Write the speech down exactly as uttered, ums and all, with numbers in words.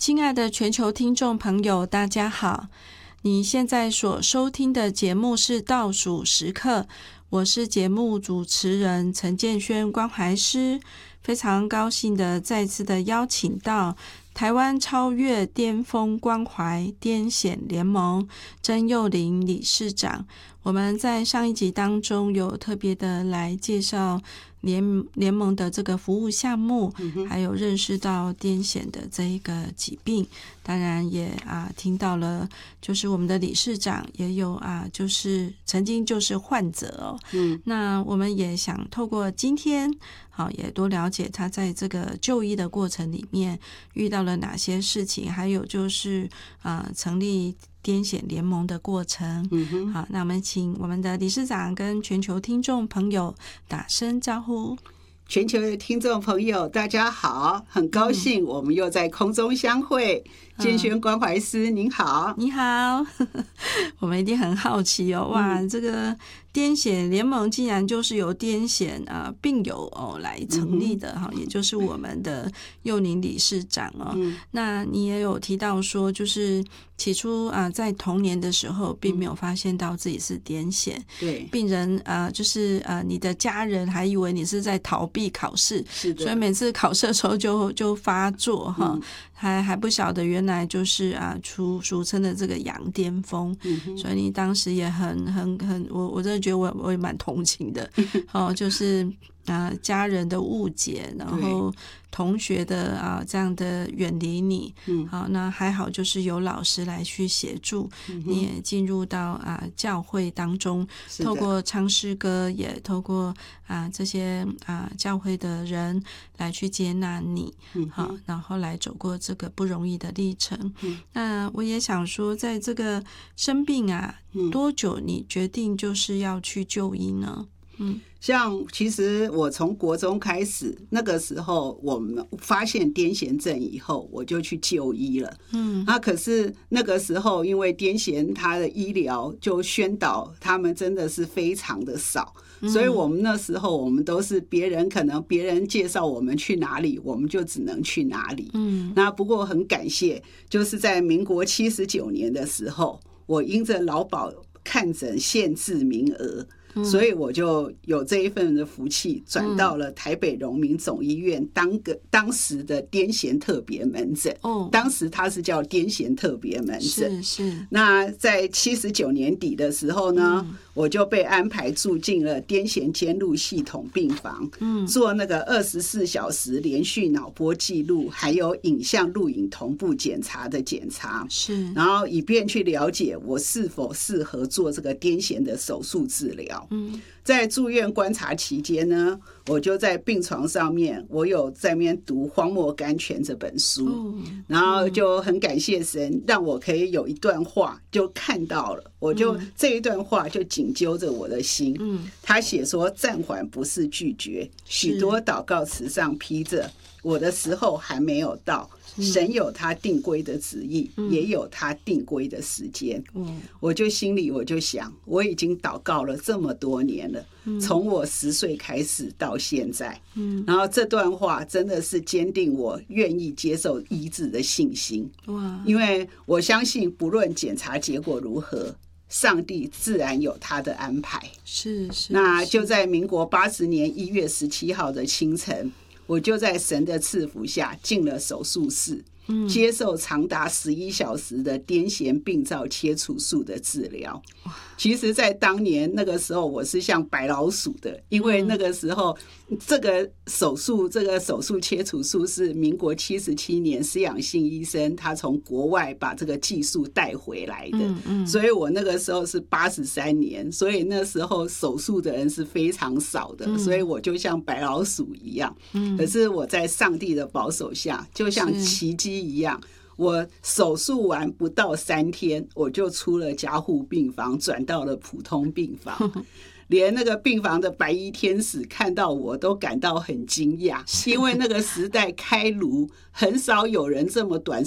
亲爱的全球听众朋友，大家好！你现在所收听的节目是倒数时刻，我是节目主持人陈建轩关怀师，非常高兴的再次的邀请到台湾超越巅峰关怀癫痫联盟曾幼玲理事长。我们在上一集当中有特别的来介绍联联盟的这个服务项目，嗯、还有认识到癫痫的这一个疾病，当然也啊听到了，就是我们的理事长也有啊，就是曾经就是患者哦。嗯，那我们也想透过今天，好也多了解他在这个就医的过程里面遇到了哪些事情，还有就是啊成立癫痫联盟的过程。嗯哼，好，那我们请我们的理事长跟全球听众朋友打声招呼。 全球的听众朋友大家好，很高兴我们又在空中相会。建轩关怀师您好。 你好。我们一定很好奇哦，哇、嗯、这个癫痫联盟竟然就是由癫痫、呃、病友、哦、来成立的、嗯、也就是我们的幼玲理事长哦、嗯。那你也有提到说就是起初、呃、在童年的时候并没有发现到自己是癫痫、嗯、对，病人、呃、就是呃你的家人还以为你是在逃避考试，是的，所以每次考试的时候就就发作哈、嗯，还还不晓得原来就是啊，俗俗称的这个羊癫疯、嗯，所以你当时也很很很，我我真的觉得我我也蛮同情的，哦，就是啊家人的误解，然后同学的啊这样的远离你，嗯，好，那还好就是有老师来去协助，嗯、你也进入到啊教会当中，透过唱诗歌，也透过啊这些啊教会的人来去接纳你，嗯，好，然后来走过这个不容易的历程。嗯，那我也想说，在这个生病啊，嗯、多久你决定就是要去就医呢？ 嗯，像其实我从国中开始，那个时候我们发现癫痫症以后，我就去就医了。嗯，那可是那个时候因为癫痫，他的医疗就宣导他们真的是非常的少，嗯、所以我们那时候我们都是别人可能别人介绍我们去哪里，我们就只能去哪里。嗯，那不过很感谢，就是在民国七十九年的时候，我因着劳保看诊限制名额。所以我就有这一份的福气，转到了台北荣民总医院当个当时的癫痫特别门诊。哦，当时它是叫癫痫特别门诊。是是。那在七十九年底的时候呢，嗯、我就被安排住进了癫痫监录系统病房，嗯，做那个二十四小时连续脑波记录，还有影像录影同步检查的检查。是。然后以便去了解我是否适合做这个癫痫的手术治疗。嗯，在住院观察期间呢，我就在病床上面，我有在那边读《荒漠甘泉》这本书，哦、然后就很感谢神，让我可以有一段话就看到了，我就、嗯、这一段话就紧揪着我的心。嗯，他写说：“暂缓不是拒绝，许多祷告词上披着我的时候还没有到。”神有他定规的旨意、嗯、也有他定规的时间、嗯、我就心里我就想，我已经祷告了这么多年了、嗯、从我十岁开始到现在、嗯、然后这段话真的是坚定我愿意接受医治的信心。哇！因为我相信不论检查结果如何，上帝自然有他的安排。是是。那就在民国八十年一月十七号的清晨，我就在神的赐福下进了手术室，嗯、接受长达十一小时的癫痫病灶切除术的治疗。其实在当年那个时候我是像白老鼠的，因为那个时候这个手术这个手术切除术是民国七十七年施养信医生他从国外把这个技术带回来的、嗯嗯、所以我那个时候是八十三年，所以那时候手术的人是非常少的、嗯、所以我就像白老鼠一样、嗯、可是我在上帝的保守下就像奇迹一样，我手术完不到三天，我就出了加护病房，转到了普通病房。连那个病房的白衣天使看到我都感到很惊讶，因为那个时代开颅很少有人这么短